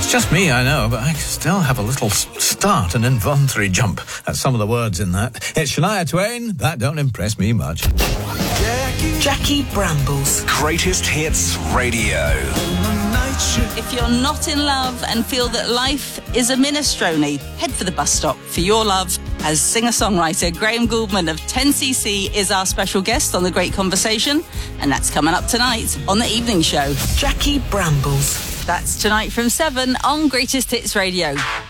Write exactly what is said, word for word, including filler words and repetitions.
It's just me, I know, but I still have a little start, an involuntary jump at some of the words in that. It's Shania Twain. That don't impress me much. Jackie Brambles. Greatest Hits Radio. If you're not in love and feel that life is a minestrone, head for the bus stop for your love, as singer-songwriter Graham Gouldman of ten C C is our special guest on The Great Conversation, and that's coming up tonight on The Evening Show. Jackie Brambles. That's tonight from seven on Greatest Hits Radio.